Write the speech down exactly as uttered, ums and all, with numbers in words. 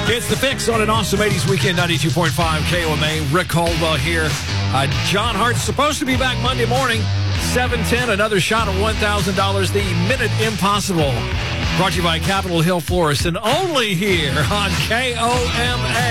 It's The Fix on an awesome eighties weekend, ninety-two point five K O M A. Rick Holba here. Uh, John Hart's supposed to be back Monday morning, seven ten. Another shot of one thousand dollars, the Minute Impossible. Brought to you by Capitol Hill Florist, and only here on K O M A.